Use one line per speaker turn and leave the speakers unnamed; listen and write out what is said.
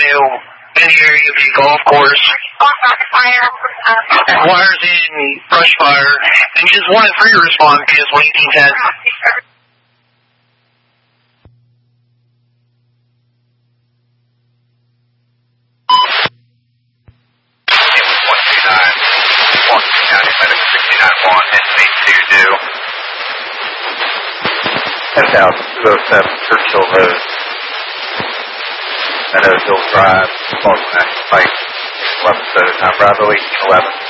in the area of the golf course. Wires in brush fire. And just 1 and 3 respond, PS 1810.
Out 207 Churchill Road, Meadow Hill Drive, Boston National Bank, 11 Bravo 1811.